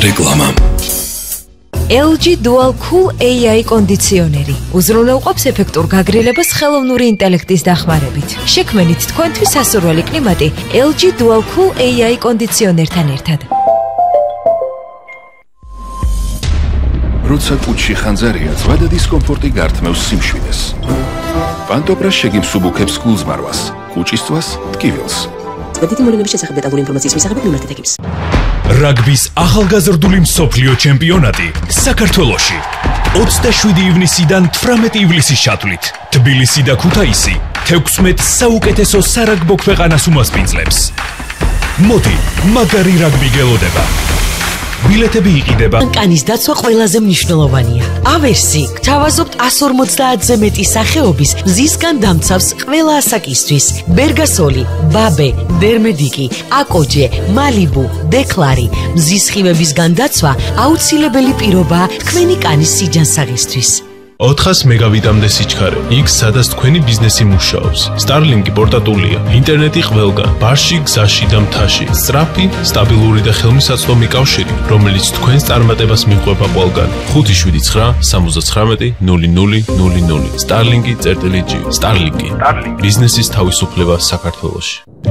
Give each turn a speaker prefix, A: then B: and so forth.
A: რეკლამა.
B: LG Dual Cool AI კონდიციონერი უზრუნველყოფს ეფექტურ გაგრილებას ხელოვნური ინტელექტის დახმარებით. შექმნით თქვენთვის სასურველი კლიმატი LG Dual Cool AI კონდიციონერთან ერთად.
A: როცა კუჩში ხანძარია, ზღვა და დისკომფორტი გართმევს სიმშვიდეს. პანტოპრა შეგიმსუბუქებს გულზმარვას, კუჭისწვას, ტკივილს.
C: Spediti molinების შესახებ დეტალური ინფორმაციის მისაღებად მიმართეთ ეკიპს.
D: რაგბის ახალგაზრდული მსოფლიო ჩემპიონატი საქართველოში 27 ივნისიდან 18 ივლისის ჩათვლით თბილისი და ქუთაისი 16 საუკეთესო სარაგბო ქვეყანას უმასპინძლებს. მოდი, მაგარი რაგბი გელოდება. ბილეთები იყიდება.
E: კანის დაცვა ყველაზე მნიშვნელოვანია. ავერსი გთავაზობთ 150-ზე მეტი სახეობის მზისგან დამცავს ყველა ასაკისთვის. ბერგასოლი, ბაბე, დერმედიკი, აკოჯე, მალიბუ, დეკლარი. მზის სხივებისგან დაცვა აუცილებელი პირობაა თქვენი კანის სიჯანსაღისთვის.
F: 400 მეგავიტამდე სიჩქარე. იქ სადაც თქვენი ბიზნესი მუშაობს. Starlink პორტატულია. ინტერნეტი ყველგან. ბარში, გზაში და მთაში. სწრაფი, სტაბილური და ხელმისაწვდომი კავშირი, რომელიც თქვენს წარმატებას მიყვება ყველგან. 579-79-0000. Starlink.G. Starlink. ბიზნესის თავისუფლება საქართველოში.